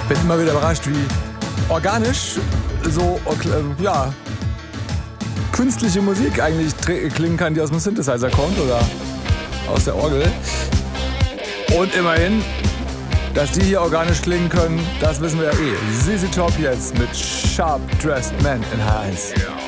Bin immer wieder überrascht, wie organisch so, ja, künstliche Musik eigentlich klingen kann, die aus dem Synthesizer kommt oder aus der Orgel. Und immerhin, dass die hier organisch klingen können, das wissen wir ja eh. ZZ Top jetzt mit Sharp Dressed Man in H1.